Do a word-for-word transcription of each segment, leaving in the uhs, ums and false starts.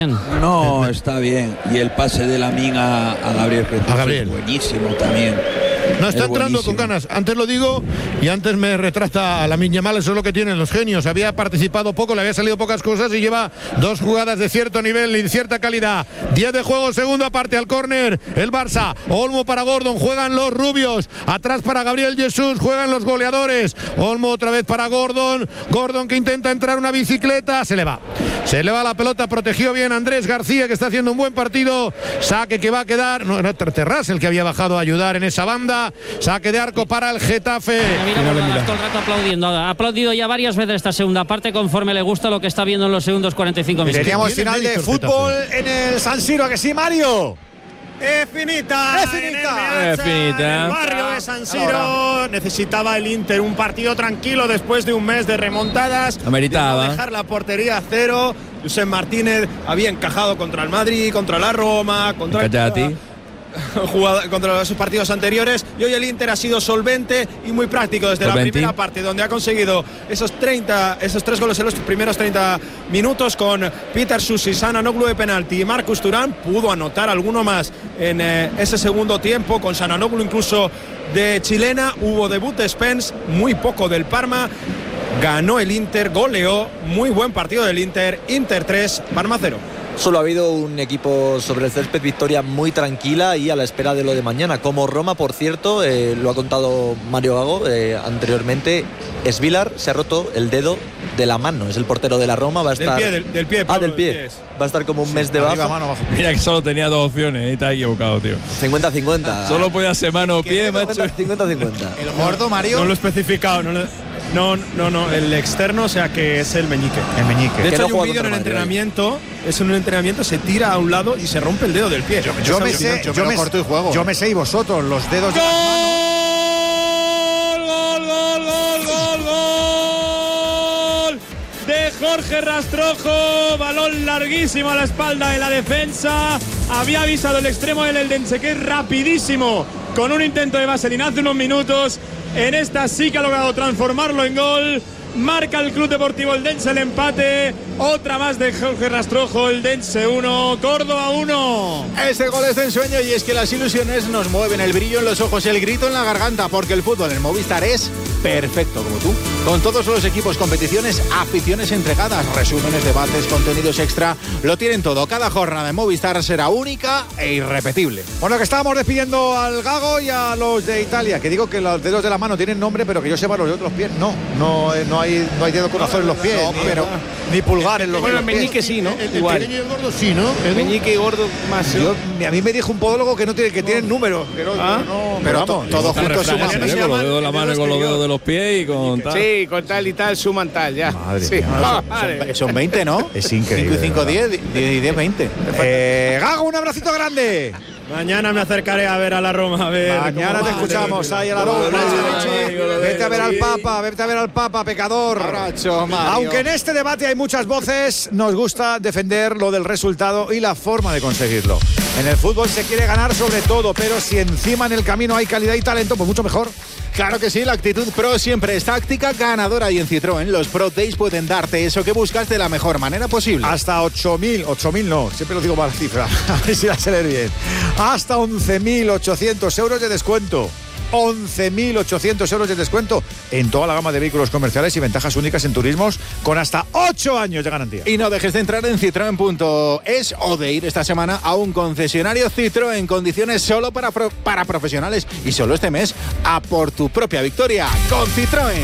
No, está bien. Y el pase de Lamine a, a Gabriel Jesús a Gabriel. Es buenísimo también. No, está es entrando buenísimo. con ganas. Antes lo digo y antes me retracta a Lamine Yamal. Eso es lo que tienen los genios. Había participado poco, le había salido pocas cosas y lleva dos jugadas de cierto nivel y cierta calidad. diez de juego, segunda parte al córner. El Barça, Olmo para Gordon, juegan los rubios. Atrás para Gabriel Jesús, juegan los goleadores. Olmo otra vez para Gordon. Gordon que intenta entrar una bicicleta, se le va. Se le va la pelota, protegió bien Andrés García, que está haciendo un buen partido. Saque que va a quedar, no era Terraz el que había bajado a ayudar en esa banda. Saque de arco para el Getafe. Mira, mira, mira. Todo el rato aplaudiendo. Ha aplaudido ya varias veces esta segunda parte conforme le gusta lo que está viendo en los segundos cuarenta y cinco minutos. Teníamos final de fútbol en el San Siro, ¿a que sí, Mario? Es finita, es finita, en el, es finita. en el barrio de San Siro. Necesitaba el Inter un partido tranquilo después de un mes de remontadas. Ameritaba. De no dejar la portería a cero. Josep Martínez había encajado contra el Madrid, contra la Roma, contra el jugado contra sus partidos anteriores, y hoy el Inter ha sido solvente y muy práctico desde solvente. La primera parte, donde ha conseguido esos treinta, esos tres goles en los primeros treinta minutos con Peter Susi, Sananoglu de penalti y Marcus Thuram. Pudo anotar alguno más en eh, ese segundo tiempo, con Sananoglu incluso de chilena. Hubo debut de Spence, muy poco del Parma. Ganó el Inter, goleó, muy buen partido del Inter. Inter tres, Parma cero. Solo ha habido un equipo sobre el césped, victoria muy tranquila y a la espera de lo de mañana. Como Roma, por cierto, eh, lo ha contado Mario Gago eh, anteriormente, Svilar se ha roto el dedo de la mano. Es el portero de la Roma, va a estar... Del pie, del, del pie. Ah, del pie. Va a estar como un sí, mes de baja. Mira que solo tenía dos opciones y te has equivocado, tío. cincuenta cincuenta. Solo podía ser mano o pie, macho. cincuenta cincuenta. El gordo, Mario. No lo he especificado, no lo... No, no, no, el externo, o sea que es el meñique. El meñique. De hecho, no hay un vídeo en el entrenamiento, es en un entrenamiento, se tira a un lado y se rompe el dedo del pie. Yo, yo me sé, yo, yo, me, corto y juego. Yo me sé y vosotros, los dedos de ¡Gol! ¡Gol, gol, gol, gol, gol! De Jorge Rastrojo, balón larguísimo a la espalda de la defensa. Había avisado el extremo del Eldense, que es rapidísimo, con un intento de vaselina hace unos minutos. En esta sí que ha logrado transformarlo en gol. Marca el Club Deportivo Eldense el empate. Otra más de Jorge Rastrojo. Eldense uno, Córdoba uno. Este gol es de ensueño y es que las ilusiones nos mueven, el brillo en los ojos, el grito en la garganta, porque el fútbol en Movistar es perfecto como tú. Con todos los equipos, competiciones, aficiones entregadas, resúmenes, debates, contenidos extra, lo tienen todo. Cada jornada de Movistar será única e irrepetible. Bueno, que estábamos despidiendo al Gago y a los de Italia, que digo que los dedos de la mano tienen nombre, pero que yo sepa los de otros pies no. No, no hay, no hay dedo corazón en los pies, no, ni, pero, ni pulgar en los, bueno, en los el meñique pies. sí, ¿no? El, el, Igual. el pequeño y el gordo sí, ¿no? El meñique y gordo más. Yo, a mí me dijo un podólogo que no tiene, que tienen números. Que no, ¿Ah? no, pero vamos, todos juntos suman. Con los dedos de la mano y con los dedos de los pies y con tal. Sí, con tal y tal suman tal, ya. Madre sí. mía, Ah, son, madre. son veinte, ¿no? Es increíble. cinco y cinco, diez, diez y diez, veinte. Eh, Gago, un abracito grande. Mañana me acercaré a ver a la Roma. A ver Mañana te escuchamos ahí a la Roma. Vete a ver al Papa, vete a ver al Papa, pecador. Aunque en este debate hay muchas voces, nos gusta defender lo del resultado y la forma de conseguirlo. En el fútbol se quiere ganar sobre todo, pero si encima en el camino hay calidad y talento, pues mucho mejor. Claro que sí, la actitud Pro siempre es táctica ganadora y en Citroën los Pro Days pueden darte eso que buscas de la mejor manera posible. Hasta ocho mil, ocho mil no, siempre lo digo para la cifra, a ver si la sé leer bien. Hasta once mil ochocientos euros de descuento. once mil ochocientos euros de descuento en toda la gama de vehículos comerciales y ventajas únicas en turismos con hasta ocho años de garantía. Y no dejes de entrar en citroen punto es o de ir esta semana a un concesionario Citroën en condiciones solo para, pro, para profesionales y solo este mes a por tu propia victoria con Citroën.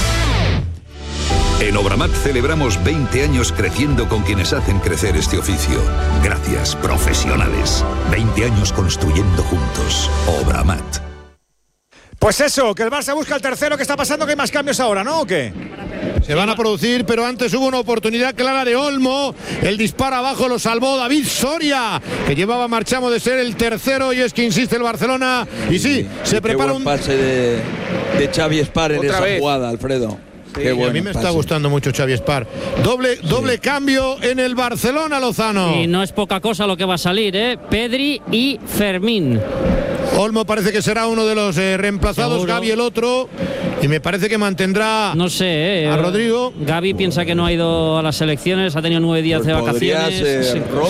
En Obramat celebramos veinte años creciendo con quienes hacen crecer este oficio. Gracias, profesionales. veinte años construyendo juntos. Obramat. Pues eso, que el Barça busca el tercero. ¿Qué está pasando? Que hay más cambios ahora, ¿no? ¿O qué? Se van a producir, pero antes hubo una oportunidad clara de Olmo. El disparo abajo lo salvó David Soria, que llevaba marchamo de ser el tercero, y es que insiste el Barcelona. Y sí, se Qué prepara buen un pase de, de Xavi Spar en Otra esa vez. jugada, Alfredo. Sí, Qué bueno a mí me pase. está gustando mucho Xavi Spar. Doble, sí. doble cambio en el Barcelona, Lozano. Y no es poca cosa lo que va a salir, ¿eh? Pedri y Fermín. Olmo parece que será uno de los eh, reemplazados, Seguro. Gavi el otro, y me parece que mantendrá no sé, eh, a Rodrigo. Gavi piensa que no ha ido a las selecciones, ha tenido nueve días Pues de podría vacaciones. ser Sí.